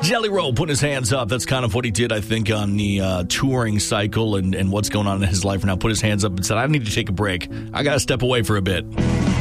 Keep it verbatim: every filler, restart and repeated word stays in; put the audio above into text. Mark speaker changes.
Speaker 1: Jelly Roll put his hands up. That's kind of what he did, I think, on the uh, touring cycle and, and what's going on in his life now. Put his hands up and said, I need to take a break. I got to step away for a bit.